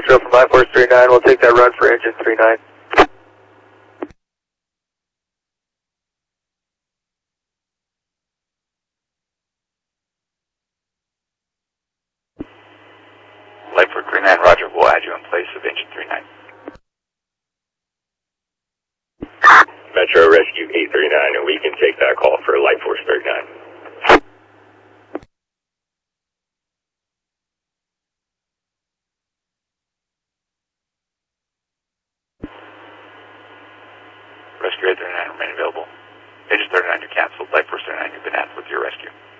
Metro from Life Force 39. We'll take that run for engine 39. Life Force 39, roger. We'll add you in place of engine 39. Metro Rescue 839, and we can take that call for Life Force 39. Rescue 839 remain available. Engine 39, you're canceled. Life Force 39, you've been added with your rescue.